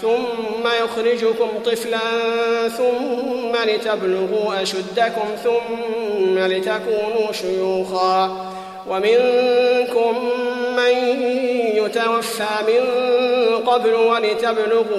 ثم يخرجكم طفلا ثم لتبلغوا أشدكم ثم لتكونوا شيوخا ومنكم من يتوفى من قبل ولتبلغوا